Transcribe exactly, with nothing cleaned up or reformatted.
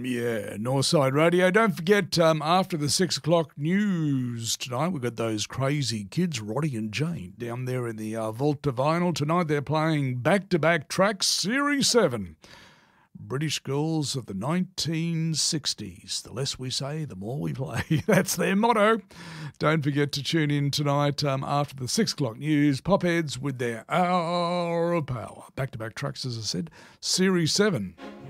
Yeah, Northside Radio. Don't forget, um, after the six o'clock news tonight, we've got those crazy kids, Roddy and Jane, down there in the uh, Vault to Vinyl. Tonight they're playing back-to-back tracks, Series seven. British girls of the nineteen sixties. The less we say, the more we play. That's their motto. Don't forget to tune in tonight um, after the six o'clock news. Popheads with their Hour of Power. Back-to-back tracks, as I said, Series seven.